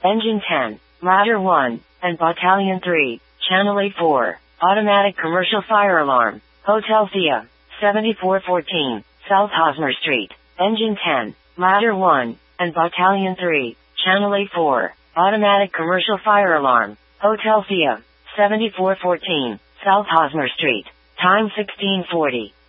Engine 10, Ladder 1, and Battalion 3, Channel 84, Automatic Commercial Fire Alarm, Hotel Thea, 7414, South Hosmer Street. Engine 10, Ladder 1, and Battalion 3, Channel 84, Automatic Commercial Fire Alarm, Hotel Thea, 7414, South Hosmer Street. Time 1640.